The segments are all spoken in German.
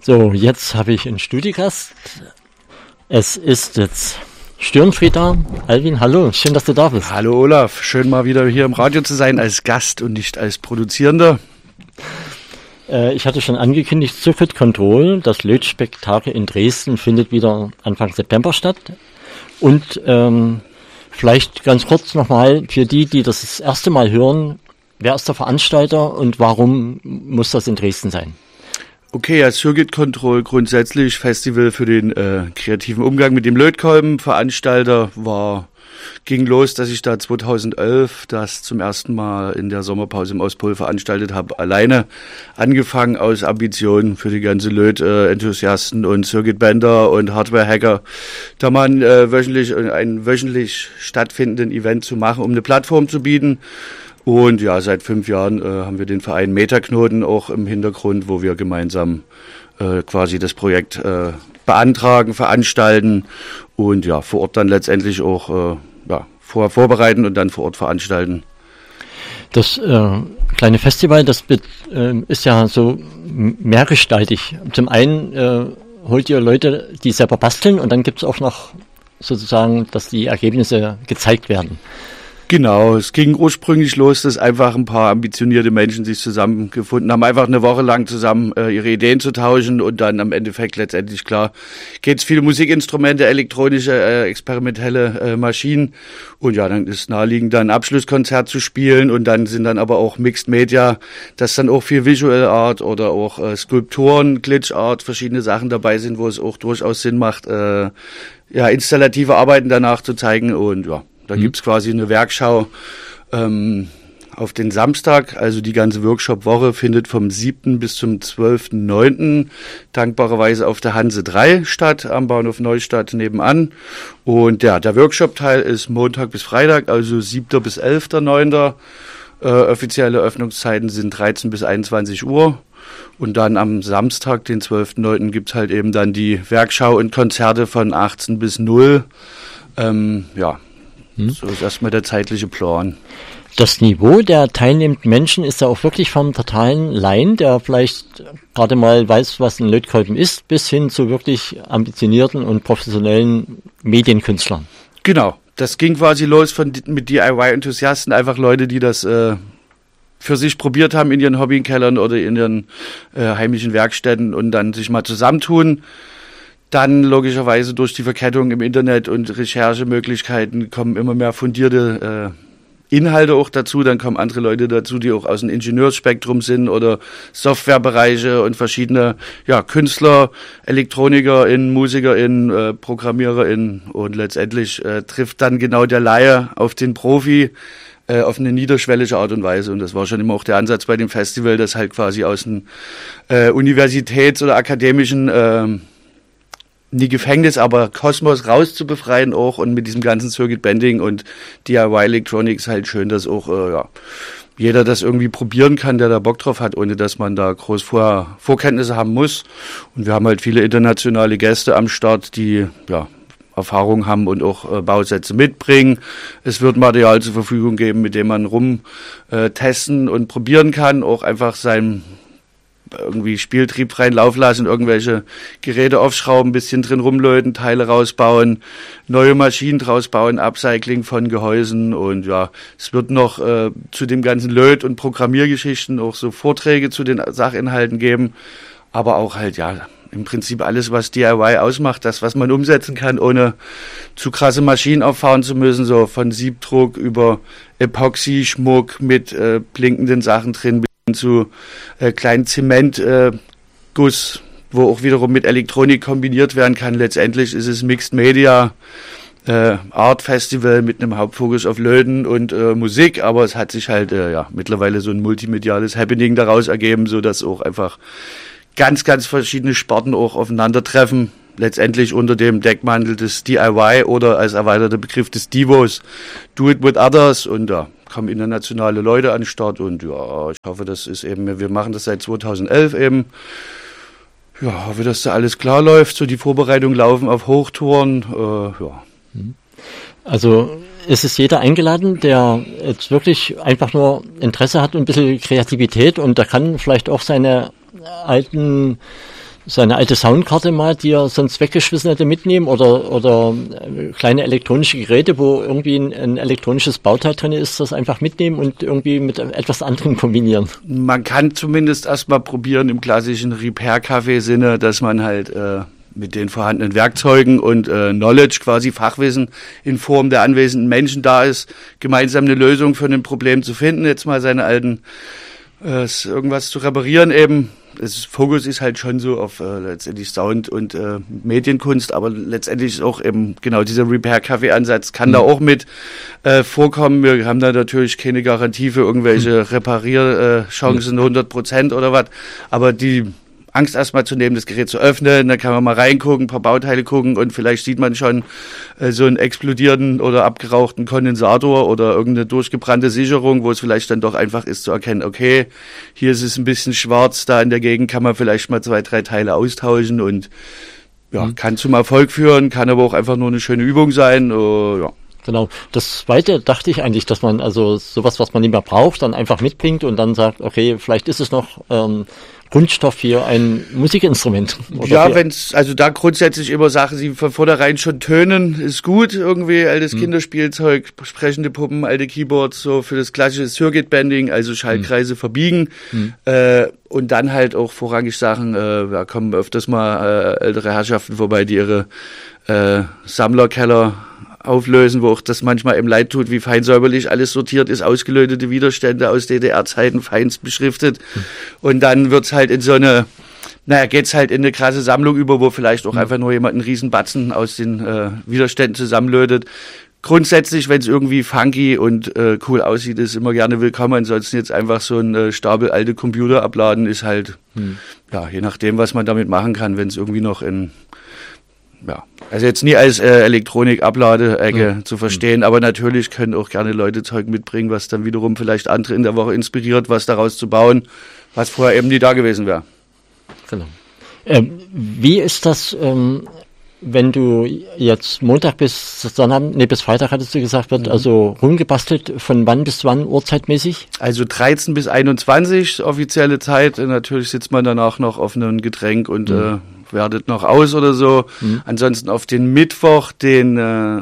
So, jetzt habe ich einen Studiogast. Es ist jetzt Störenfried da. Alvin, hallo, schön, dass du da bist. Hallo Olaf, schön mal wieder hier im Radio zu sein als Gast und nicht als Produzierender. Ich hatte schon angekündigt, Circuit Control, das Lötspektakel in Dresden, findet wieder Anfang September statt. Und vielleicht ganz kurz nochmal für die das erste Mal hören, wer ist der Veranstalter und warum muss das in Dresden sein? Okay, ja, Circuit Control grundsätzlich Festival für den kreativen Umgang mit dem Lötkolben. Veranstalter ging los, dass ich da 2011 das zum ersten Mal in der Sommerpause im Ostpol veranstaltet habe. Alleine angefangen aus Ambitionen für die ganze Löt-Enthusiasten und Circuitbänder und Hardware-Hacker, da mal einen wöchentlich stattfindenden Event zu machen, um eine Plattform zu bieten. Und ja, seit 5 Jahren haben wir den Verein Metaknoten auch im Hintergrund, wo wir gemeinsam quasi das Projekt beantragen, veranstalten und ja, vor Ort dann letztendlich auch vorbereiten und dann vor Ort veranstalten. Das kleine Festival, das ist ja so mehrgestaltig. Zum einen holt ihr Leute, die selber basteln, und dann gibt es auch noch sozusagen, dass die Ergebnisse gezeigt werden. Genau, es ging ursprünglich los, dass einfach ein paar ambitionierte Menschen sich zusammengefunden haben, einfach eine Woche lang zusammen ihre Ideen zu tauschen, und dann am Endeffekt letztendlich, klar, geht's viele Musikinstrumente, elektronische, experimentelle Maschinen, und ja, dann ist naheliegend, dann ein Abschlusskonzert zu spielen, und dann sind dann aber auch Mixed Media, dass dann auch viel Visual Art oder auch Skulpturen, Glitch Art, verschiedene Sachen dabei sind, wo es auch durchaus Sinn macht, installative Arbeiten danach zu zeigen, und ja. Da gibt's quasi eine Werkschau auf den Samstag, also die ganze Workshop-Woche findet vom 7. bis zum 12.9. dankbarerweise auf der Hanse 3 statt, am Bahnhof Neustadt nebenan. Und ja, der Workshop-Teil ist Montag bis Freitag, also 7. bis 11.9. Offizielle Öffnungszeiten sind 13 bis 21 Uhr. Und dann am Samstag, den 12.9., gibt's halt eben dann die Werkschau und Konzerte von 18 bis 0. So ist erstmal der zeitliche Plan. Das Niveau der teilnehmenden Menschen ist ja auch wirklich vom totalen Laien, der vielleicht gerade mal weiß, was ein Lötkolben ist, bis hin zu wirklich ambitionierten und professionellen Medienkünstlern. Genau, das ging quasi los mit DIY-Enthusiasten, einfach Leute, die das für sich probiert haben in ihren Hobbykellern oder in ihren heimischen Werkstätten und dann sich mal zusammentun. Dann logischerweise durch die Verkettung im Internet und Recherchemöglichkeiten kommen immer mehr fundierte Inhalte auch dazu. Dann kommen andere Leute dazu, die auch aus dem Ingenieursspektrum sind oder Softwarebereiche und verschiedene Künstler, ElektronikerInnen, MusikerInnen, ProgrammiererInnen, und letztendlich trifft dann genau der Laie auf den Profi auf eine niederschwellige Art und Weise. Und das war schon immer auch der Ansatz bei dem Festival, das halt quasi aus dem Universitäts- oder akademischen nie Gefängnis, aber Kosmos rauszubefreien auch, und mit diesem ganzen Circuit Bending und DIY Electronics halt schön, dass auch jeder das irgendwie probieren kann, der da Bock drauf hat, ohne dass man da groß Vorkenntnisse haben muss. Und wir haben halt viele internationale Gäste am Start, die Erfahrung haben und auch Bausätze mitbringen. Es wird Material zur Verfügung geben, mit dem man testen und probieren kann, auch einfach seinem irgendwie Spieltrieb freien Lauf lassen, irgendwelche Geräte aufschrauben, bisschen drin rumlöten, Teile rausbauen, neue Maschinen draus bauen, Upcycling von Gehäusen, und ja, es wird noch zu dem ganzen Löt- und Programmiergeschichten auch so Vorträge zu den Sachinhalten geben, aber auch halt im Prinzip alles, was DIY ausmacht, das, was man umsetzen kann, ohne zu krasse Maschinen auffahren zu müssen, so von Siebdruck über Epoxy-Schmuck mit blinkenden Sachen drin, zu kleinen Zementguss, wo auch wiederum mit Elektronik kombiniert werden kann. Letztendlich ist es Mixed Media Art Festival mit einem Hauptfokus auf Löten und Musik, aber es hat sich halt mittlerweile so ein multimediales Happening daraus ergeben, so dass auch einfach ganz, ganz verschiedene Sparten auch aufeinandertreffen. Letztendlich unter dem Deckmantel des DIY oder als erweiterter Begriff des Divos, Do It With Others, und da kommen internationale Leute an den Start, und ich hoffe, das ist eben, wir machen das seit 2011 eben, hoffe, dass da alles klar läuft, so die Vorbereitungen laufen auf Hochtouren, Also ist es jeder eingeladen, der jetzt wirklich einfach nur Interesse hat und ein bisschen Kreativität, und da kann vielleicht auch seine alten seine alte Soundkarte mal, die er sonst weggeschmissen hätte, mitnehmen oder kleine elektronische Geräte, wo irgendwie ein elektronisches Bauteil drin ist, das einfach mitnehmen und irgendwie mit etwas anderem kombinieren. Man kann zumindest erstmal probieren im klassischen Repair-Café-Sinne, dass man halt mit den vorhandenen Werkzeugen und Knowledge, quasi Fachwissen in Form der anwesenden Menschen da ist, gemeinsam eine Lösung für ein Problem zu finden, jetzt mal seine alten irgendwas zu reparieren eben. Das Fokus ist halt schon so auf letztendlich Sound und Medienkunst, aber letztendlich ist auch eben genau dieser Repair-Café-Ansatz kann da auch mit vorkommen. Wir haben da natürlich keine Garantie für irgendwelche Reparierchancen 100% oder was, aber die Angst erstmal zu nehmen, das Gerät zu öffnen, dann kann man mal reingucken, ein paar Bauteile gucken und vielleicht sieht man schon so einen explodierten oder abgerauchten Kondensator oder irgendeine durchgebrannte Sicherung, wo es vielleicht dann doch einfach ist zu erkennen, okay, hier ist es ein bisschen schwarz, da in der Gegend kann man vielleicht mal 2, 3 Teile austauschen und ja, kann zum Erfolg führen, kann aber auch einfach nur eine schöne Übung sein, ja. Genau. Das Zweite dachte ich eigentlich, dass man also sowas, was man nicht mehr braucht, dann einfach mitbringt und dann sagt, okay, vielleicht ist es noch Grundstoff für ein Musikinstrument. Ja, wenn's, also da grundsätzlich immer Sachen, die von vornherein schon tönen, ist gut, irgendwie altes Kinderspielzeug, sprechende Puppen, alte Keyboards, so für das klassische Circuit Bending, also Schaltkreise verbiegen, und dann halt auch vorrangig Sachen, da kommen öfters mal ältere Herrschaften vorbei, die ihre Sammlerkeller auflösen, wo auch das manchmal eben leid tut, wie fein säuberlich alles sortiert ist, ausgelötete Widerstände aus DDR-Zeiten, feinst beschriftet. Und dann wird's halt in so eine, geht's halt in eine krasse Sammlung über, wo vielleicht auch einfach nur jemand einen riesen Batzen aus den Widerständen zusammenlötet. Grundsätzlich, wenn es irgendwie funky und cool aussieht, ist immer gerne willkommen. Ansonsten jetzt einfach so ein Stapel alte Computer abladen, ist halt, je nachdem, was man damit machen kann, wenn es irgendwie noch also jetzt nie als Elektronik-Abladeecke zu verstehen, aber natürlich können auch gerne Leute Zeug mitbringen, was dann wiederum vielleicht andere in der Woche inspiriert, was daraus zu bauen, was vorher eben nie da gewesen wäre. Genau. Wie ist das, wenn du jetzt Montag bis Freitag hattest du gesagt, wird also rumgebastelt, von wann bis wann uhrzeitmäßig? Also 13 bis 21 offizielle Zeit, natürlich sitzt man danach noch auf einem Getränk und wertet noch aus oder so. Ansonsten auf den Mittwoch, den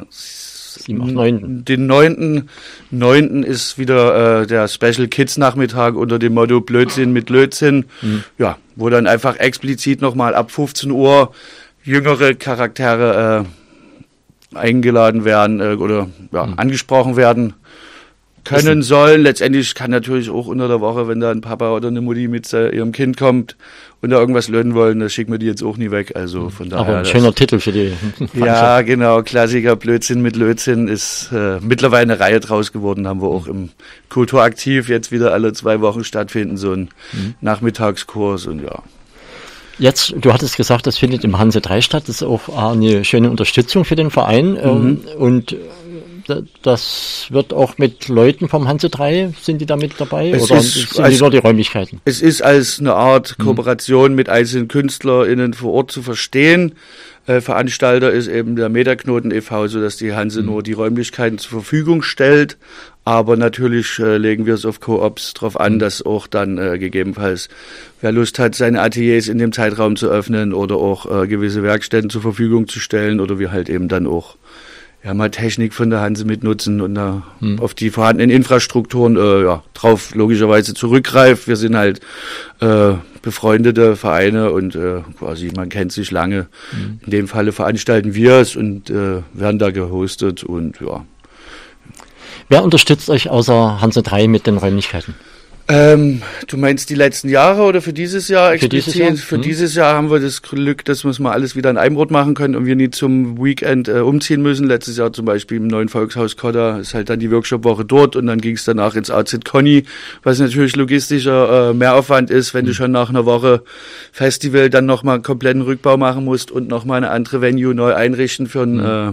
9. ist wieder der Special Kids Nachmittag unter dem Motto Blödsinn mit Lötzinn. Ja, wo dann einfach explizit nochmal ab 15 Uhr jüngere Charaktere eingeladen werden oder angesprochen werden können sollen. Letztendlich kann natürlich auch unter der Woche, wenn da ein Papa oder eine Mutti mit ihrem Kind kommt und da irgendwas löten wollen, da schicken wir die jetzt auch nie weg. Also von daher. Aber ein schöner Titel für die. Ja, genau. Klassiker Blödsinn mit Lötzinn ist mittlerweile eine Reihe draus geworden. Haben wir auch im Kulturaktiv jetzt wieder alle 2 Wochen stattfinden, so ein Nachmittagskurs und ja. Jetzt, du hattest gesagt, das findet im Hanse 3 statt. Das ist auch eine schöne Unterstützung für den Verein. Und das wird auch mit Leuten vom Hanse 3, sind die da mit dabei? Oder sind die nur die Räumlichkeiten? Es ist als eine Art Kooperation mit einzelnen KünstlerInnen vor Ort zu verstehen. Veranstalter ist eben der Metaknoten e.V., sodass die Hanse nur die Räumlichkeiten zur Verfügung stellt. Aber natürlich legen wir es auf Koops drauf an, dass auch dann gegebenenfalls, wer Lust hat, seine Ateliers in dem Zeitraum zu öffnen oder auch gewisse Werkstätten zur Verfügung zu stellen oder wir halt eben dann auch mal Technik von der Hanse mitnutzen und auf die vorhandenen Infrastrukturen drauf logischerweise zurückgreift. Wir sind halt befreundete Vereine und quasi man kennt sich lange. In dem Falle veranstalten wir es und werden da gehostet und ja. Wer unterstützt euch außer Hanse 3 mit den Räumlichkeiten? Du meinst die letzten Jahre oder für dieses Jahr explizit? Für dieses Jahr haben wir das Glück, dass wir es mal alles wieder in einem Ort machen können und wir nie zum Weekend umziehen müssen. Letztes Jahr zum Beispiel im neuen Volkshaus Kotter ist halt dann die Workshop-Woche dort und dann ging es danach ins AZ Conny, was natürlich logistischer Mehraufwand ist, wenn du schon nach einer Woche Festival dann nochmal einen kompletten Rückbau machen musst und nochmal eine andere Venue neu einrichten für ein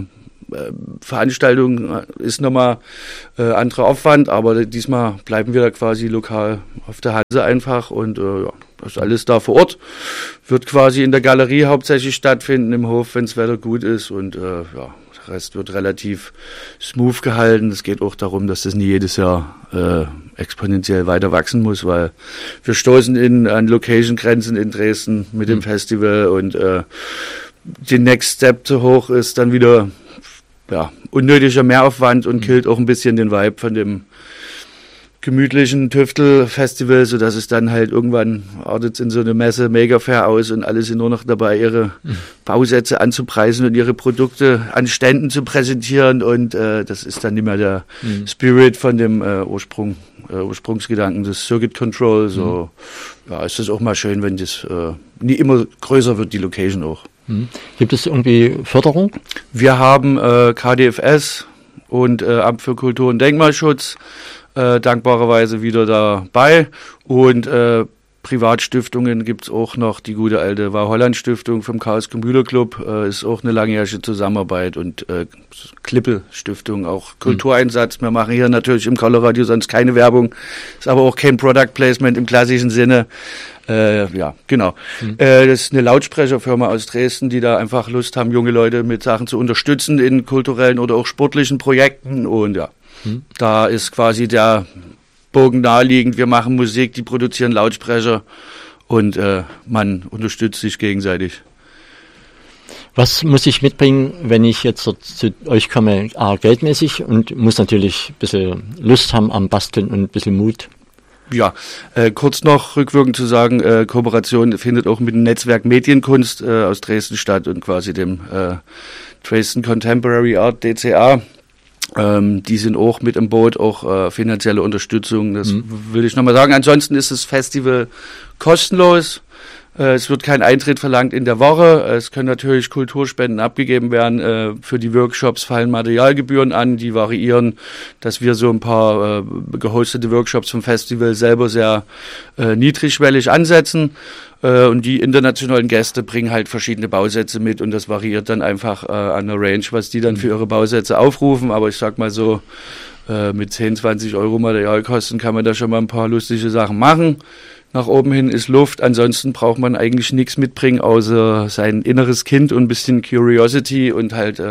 Veranstaltung ist nochmal anderer Aufwand, aber diesmal bleiben wir da quasi lokal auf der Hanse einfach und das ist alles da vor Ort. Wird quasi in der Galerie hauptsächlich stattfinden, im Hof, wenn das Wetter gut ist und der Rest wird relativ smooth gehalten. Es geht auch darum, dass das nie jedes Jahr exponentiell weiter wachsen muss, weil wir stoßen an Location-Grenzen in Dresden mit dem Festival und die Next Step zu hoch ist dann wieder unnötiger Mehraufwand und killt auch ein bisschen den Vibe von dem gemütlichen Tüftel-Festival, sodass es dann halt irgendwann artet in so eine Messe Mega-Fair aus und alle sind nur noch dabei, ihre Bausätze anzupreisen und ihre Produkte an Ständen zu präsentieren und das ist dann nicht mehr der Spirit von dem Ursprungsgedanken des Circuit Control. So ist es auch mal schön, wenn das nie immer größer wird, die Location auch. Gibt es irgendwie Förderung? Wir haben KDFS und Amt für Kultur und Denkmalschutz dankbarerweise wieder dabei und Privatstiftungen gibt's auch noch. Die gute alte War-Holland-Stiftung vom Chaos Computer Club ist auch eine langjährige Zusammenarbeit und Klippe-Stiftung, auch Kultureinsatz. Wir machen hier natürlich im Colorado sonst keine Werbung, ist aber auch kein Product Placement im klassischen Sinne. Genau. Das ist eine Lautsprecherfirma aus Dresden, die da einfach Lust haben, junge Leute mit Sachen zu unterstützen in kulturellen oder auch sportlichen Projekten und da ist quasi der Bogen naheliegend. Wir machen Musik, die produzieren Lautsprecher und man unterstützt sich gegenseitig. Was muss ich mitbringen, wenn ich jetzt zu euch komme, geldmäßig und muss natürlich ein bisschen Lust haben am Basteln und ein bisschen Mut? Ja, kurz noch rückwirkend zu sagen, Kooperation findet auch mit dem Netzwerk Medienkunst aus Dresden statt und quasi dem Dresden Contemporary Art DCA. Die sind auch mit im Boot, auch finanzielle Unterstützung, das will ich nochmal sagen. Ansonsten ist das Festival kostenlos. Es wird kein Eintritt verlangt in der Woche. Es können natürlich Kulturspenden abgegeben werden. Für die Workshops fallen Materialgebühren an, die variieren, dass wir so ein paar gehostete Workshops vom Festival selber sehr niedrigschwellig ansetzen. Und die internationalen Gäste bringen halt verschiedene Bausätze mit und das variiert dann einfach an der Range, was die dann für ihre Bausätze aufrufen. Aber ich sag mal so, mit 10, 20 Euro Materialkosten kann man da schon mal ein paar lustige Sachen machen. Nach oben hin ist Luft, ansonsten braucht man eigentlich nichts mitbringen, außer sein inneres Kind und ein bisschen Curiosity und halt,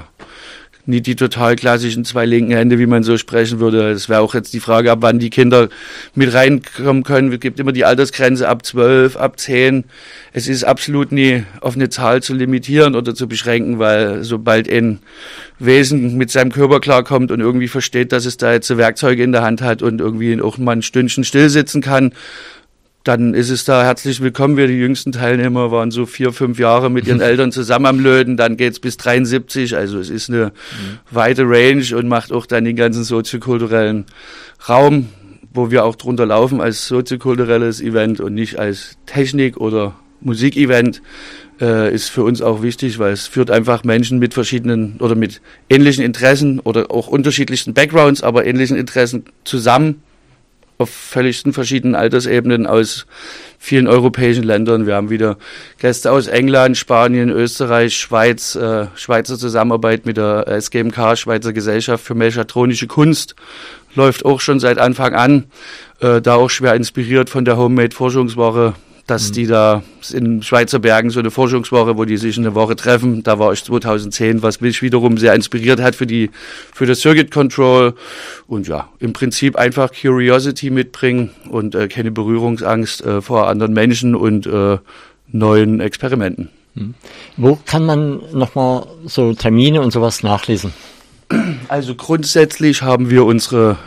nie die total klassischen 2 linken Hände, wie man so sprechen würde. Es wäre auch jetzt die Frage, ab wann die Kinder mit reinkommen können. Es gibt immer die Altersgrenze ab 12, ab 10. Es ist absolut nie auf eine Zahl zu limitieren oder zu beschränken, weil sobald ein Wesen mit seinem Körper klarkommt und irgendwie versteht, dass es da jetzt so Werkzeuge in der Hand hat und irgendwie auch mal ein Stündchen still sitzen kann, dann ist es da herzlich willkommen. Wir, die jüngsten Teilnehmer, waren so 4, 5 Jahre mit ihren Eltern zusammen am Löten. Dann geht's bis 73. Also es ist eine weite Range und macht auch dann den ganzen soziokulturellen Raum, wo wir auch drunter laufen als soziokulturelles Event und nicht als Technik- oder Musikevent, ist für uns auch wichtig, weil es führt einfach Menschen mit verschiedenen oder mit ähnlichen Interessen oder auch unterschiedlichsten Backgrounds, aber ähnlichen Interessen zusammen. Auf völlig verschiedenen Altersebenen aus vielen europäischen Ländern. Wir haben wieder Gäste aus England, Spanien, Österreich, Schweiz, Schweizer Zusammenarbeit mit der SGMK, Schweizer Gesellschaft für Mechatronische Kunst, läuft auch schon seit Anfang an, da auch schwer inspiriert von der Homemade-Forschungswoche, dass die da in Schweizer Bergen so eine Forschungswoche, wo die sich eine Woche treffen, da war ich 2010, was mich wiederum sehr inspiriert hat für das Circuit Control und ja, im Prinzip einfach Curiosity mitbringen und keine Berührungsangst vor anderen Menschen und neuen Experimenten. Wo kann man nochmal so Termine und sowas nachlesen? Also grundsätzlich haben wir unsere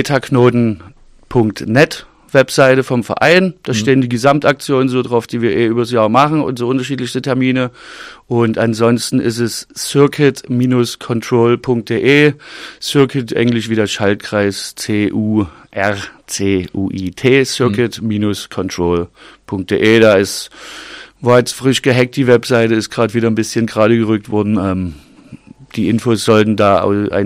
metaknoten.net Webseite vom Verein, da stehen die Gesamtaktionen so drauf, die wir übers Jahr machen und so unterschiedlichste Termine und ansonsten ist es circuit-control.de, Circuit Englisch wie der Schaltkreis, C-U-R-C-U-I-T, circuit-control.de, war jetzt frisch gehackt, die Webseite ist gerade wieder ein bisschen gerade gerückt worden, die Infos sollten da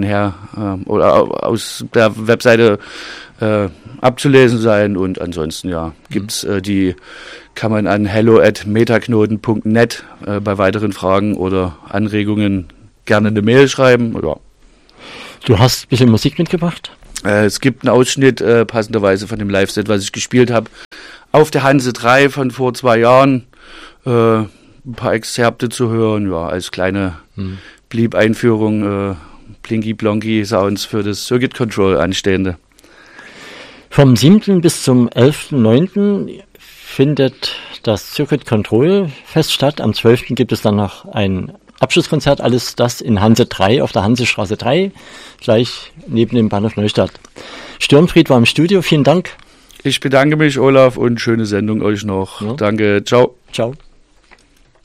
oder aus der Webseite abzulesen sein und ansonsten gibt's kann man an hello@metaknoten.net bei weiteren Fragen oder Anregungen gerne eine Mail schreiben. Ja. Du hast ein bisschen Musik mitgebracht? Es gibt einen Ausschnitt, passenderweise von dem Live-Set, was ich gespielt habe, auf der Hanse 3 von vor 2 Jahren. Ein paar Exzerpte zu hören, ja, als kleine Blieb-Einführung, Blinky-Blonky-Sounds für das Circuit Control anstehende. Vom 7. bis zum 11.9. findet das Circuit Control Fest statt. Am 12. gibt es dann noch ein Abschlusskonzert, alles das in Hanse 3 auf der Hansestraße 3, gleich neben dem Bahnhof Neustadt. Sturmfried war im Studio, vielen Dank. Ich bedanke mich, Olaf, und schöne Sendung euch noch. Ja. Danke, ciao. Ciao.